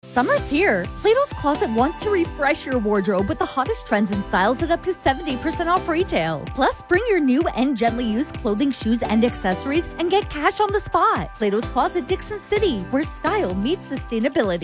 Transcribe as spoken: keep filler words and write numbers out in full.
Summer's here. Plato's Closet wants to refresh your wardrobe with the hottest trends and styles at up to seventy percent off retail. Plus, bring your new and gently used clothing, shoes, and accessories and get cash on the spot. Plato's Closet, Dixon City, where style meets sustainability.